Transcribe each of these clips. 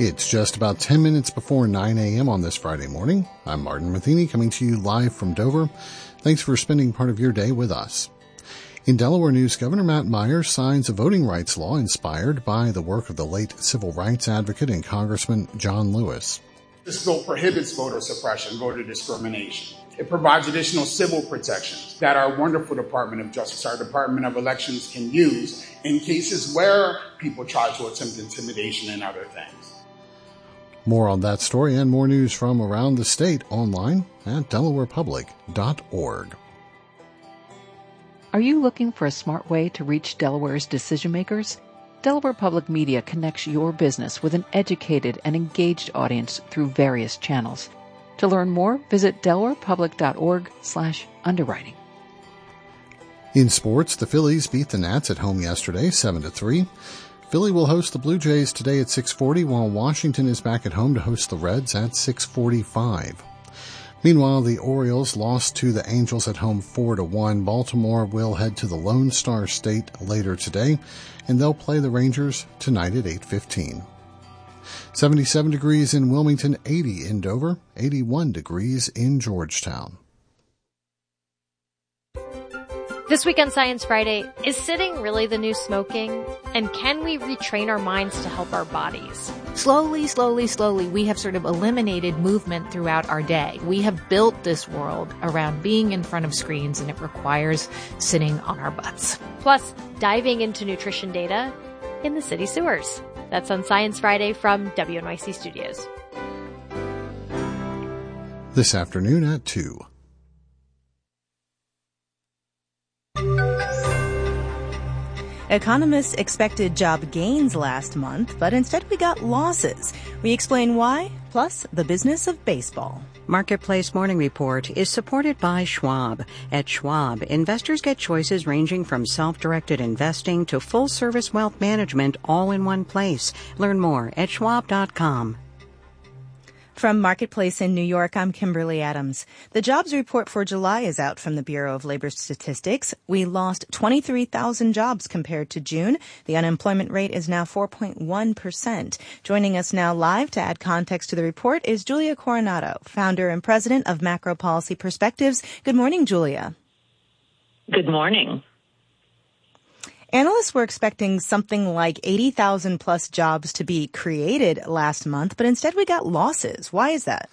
It's just about 10 minutes before 9 a.m. on this Friday morning. I'm Martin Matheny coming to you live from Dover. Thanks for spending part of your day with us. In Delaware news, Governor Matt Myers signs a voting rights law inspired by the work of the late civil rights advocate and Congressman John Lewis. This bill prohibits voter suppression, voter discrimination. It provides additional civil protections that our wonderful Department of Justice, our Department of Elections, can use in cases where people try to attempt intimidation and other things. More on that story and more news from around the state online at delawarepublic.org. Are you looking for a smart way to reach Delaware's decision makers? Delaware Public Media connects your business with an educated and engaged audience through various channels. To learn more, visit delawarepublic.org/underwriting. In sports, the Phillies beat the Nats at home yesterday, 7-3. Philly will host the Blue Jays today at 6:40, while Washington is back at home to host the Reds at 6:45. Meanwhile, the Orioles lost to the Angels at home 4-1. Baltimore will head to the Lone Star State later today, and they'll play the Rangers tonight at 8:15. 77 degrees in Wilmington, 80 in Dover, 81 degrees in Georgetown. This week on Science Friday, is sitting really the new smoking? And can we retrain our minds to help our bodies? Slowly, we have sort of eliminated movement throughout our day. We have built this world around being in front of screens, and it requires sitting on our butts. Plus, diving into nutrition data in the city sewers. That's on Science Friday from WNYC Studios. This afternoon at 2. Economists expected job gains last month, but instead we got losses. We explain why, plus the business of baseball. Marketplace Morning Report is supported by Schwab. At Schwab, investors get choices ranging from self-directed investing to full-service wealth management all in one place. Learn more at schwab.com. From Marketplace in New York, I'm Kimberly Adams. The jobs report for July is out from the Bureau of Labor Statistics. We lost 23,000 jobs compared to June. The unemployment rate is now 4.1%. Joining us now live to add context to the report is Julia Coronado, founder and president of Macro Policy Perspectives. Good morning, Julia. Good morning. Analysts were expecting something like 80,000 plus jobs to be created last month, but instead we got losses. Why is that?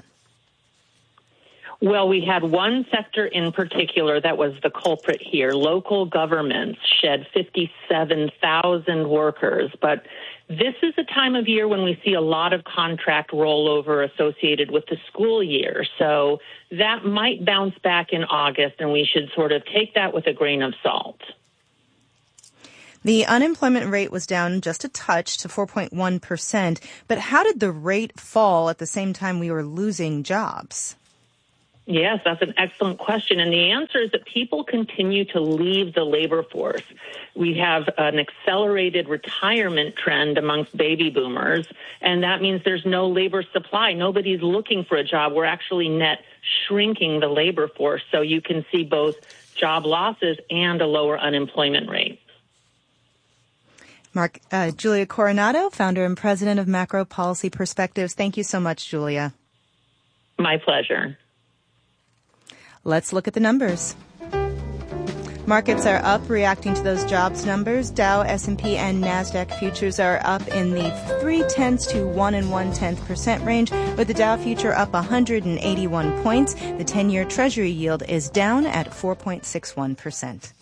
Well, we had one sector in particular that was the culprit here. Local governments shed 57,000 workers, but this is a time of year when we see a lot of contract rollover associated with the school year. So that might bounce back in August, and we should sort of take that with a grain of salt. The unemployment rate was down just a touch to 4.1%, but how did the rate fall at the same time we were losing jobs? Yes, that's an excellent question. And the answer is that people continue to leave the labor force. We have an accelerated retirement trend amongst baby boomers, and that means there's no labor supply. Nobody's looking for a job. We're actually net shrinking the labor force, so you can see both job losses and a lower unemployment rate. Julia Coronado, founder and president of Macro Policy Perspectives. Thank you so much, Julia. My pleasure. Let's look at the numbers. Markets are up, reacting to those jobs numbers. Dow, S&P, and NASDAQ futures are up in the 0.3 to 1 1/10% range, with the Dow future up 181 points. The 10-year Treasury yield is down at 4.61%.